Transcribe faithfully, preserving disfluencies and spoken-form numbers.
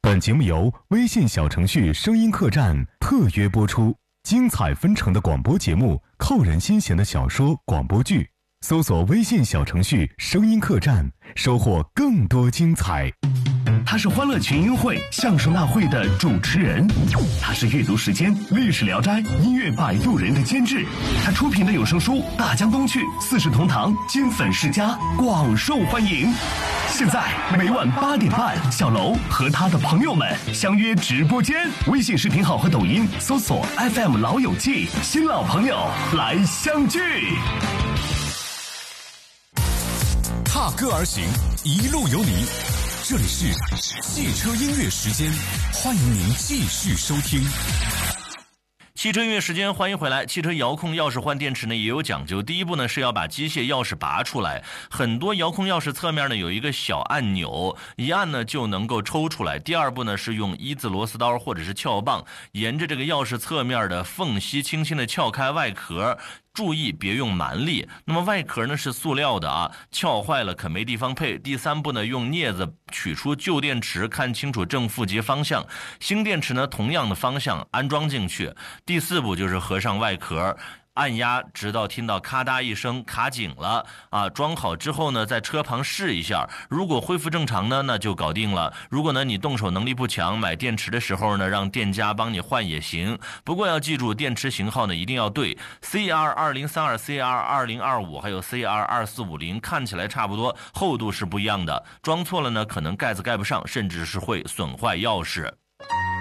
本节目由微信小程序声音客栈特约播出，精彩纷呈的广播节目，扣人心弦的小说广播剧，搜索微信小程序声音客栈，收获更多精彩。 他是欢乐群英会相声大会的主持人，他是阅读时间历史聊斋音乐摆渡人的监制，他出品的有声书《大江东去》四世同堂金粉世家广受欢迎。现在每晚八点半，小楼和他的朋友们相约直播间，微信视频号和抖音搜索 F M 老友记，新老朋友来相聚。 踏歌而行，一路有你。这里是汽车音乐时间，欢迎您继续收听。 汽车音乐时间，欢迎回来。汽车遥控钥匙换电池呢也有讲究。第一步呢是要把机械钥匙拔出来，很多遥控钥匙侧面呢有一个小按钮，一按呢就能够抽出来。第二步呢是用一字螺丝刀或者是撬棒，沿着这个钥匙侧面的缝隙轻轻的撬开外壳。注意别用蛮力，那么外壳呢是塑料的啊，撬坏了可没地方配。第三步呢，用镊子取出旧电池，看清楚正负极方向，新电池呢同样的方向安装进去。第四步就是合上外壳，按压直到听到咔嗒一声卡紧了啊，装好之后呢，在车旁试一下，如果恢复正常呢，那就搞定了。如果呢你动手能力不强，买电池的时候呢，让店家帮你换也行。不过要记住，电池型号呢一定要对 C R 二零三二、C R 二零二五 还有 C R 二四五零，看起来差不多，厚度是不一样的。装错了呢，可能盖子盖不上，甚至是会损坏钥匙。